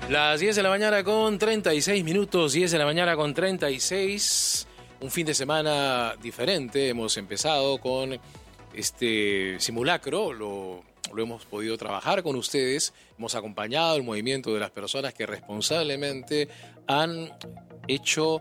Las 10 de la mañana con 36 minutos, 10 de la mañana con 36. Un fin de semana diferente. Hemos empezado con este simulacro, lo hemos podido trabajar con ustedes. Hemos acompañado el movimiento de las personas que responsablemente han hecho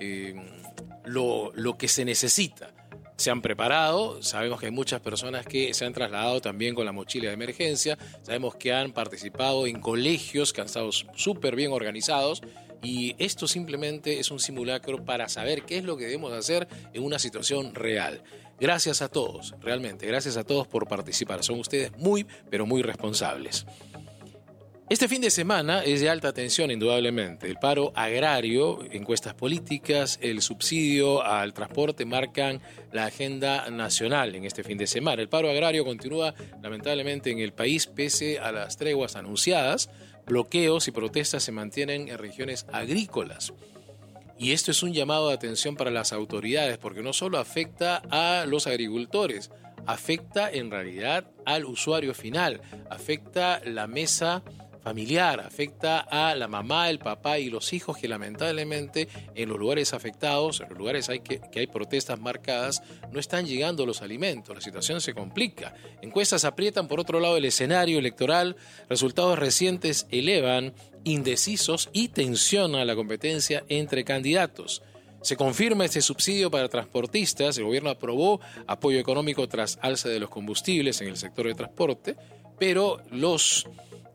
lo que se necesita. Se han preparado, sabemos que hay muchas personas que se han trasladado también con la mochila de emergencia, sabemos que han participado en colegios que han estado súper bien organizados y esto simplemente es un simulacro para saber qué es lo que debemos hacer en una situación real. Gracias a todos, realmente, gracias a todos por participar, son ustedes muy, pero muy responsables. Este fin de semana es de alta tensión, indudablemente. El paro agrario, encuestas políticas, el subsidio al transporte marcan la agenda nacional en este fin de semana. El paro agrario continúa, lamentablemente, en el país pese a las treguas anunciadas. Bloqueos y protestas se mantienen en regiones agrícolas. Y esto es un llamado de atención para las autoridades, porque no solo afecta a los agricultores, afecta en realidad al usuario final, afecta la mesa familiar, afecta a la mamá, el papá y los hijos que lamentablemente en los lugares afectados, en los lugares que hay protestas marcadas, no están llegando los alimentos, la situación se complica. Encuestas aprietan por otro lado el escenario electoral, resultados recientes elevan indecisos y tensiona la competencia entre candidatos. Se confirma este subsidio para transportistas, el gobierno aprobó apoyo económico tras alza de los combustibles en el sector de transporte, pero los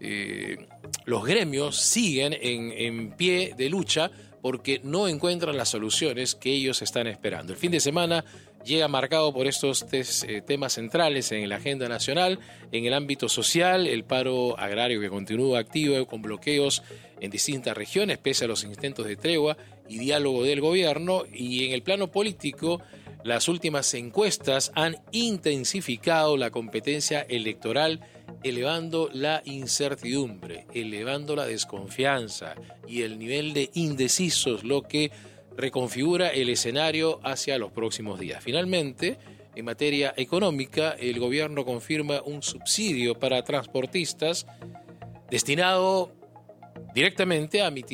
gremios siguen en pie de lucha porque no encuentran las soluciones que ellos están esperando. El fin de semana llega marcado por estos temas centrales en la agenda nacional. En el ámbito social, el paro agrario que continúa activo con bloqueos en distintas regiones pese a los intentos de tregua y diálogo del gobierno. Y en el plano político, las últimas encuestas han intensificado la competencia electoral, elevando la incertidumbre, elevando la desconfianza y el nivel de indecisos, lo que reconfigura el escenario hacia los próximos días. Finalmente, en materia económica, el gobierno confirma un subsidio para transportistas destinado directamente a mitigar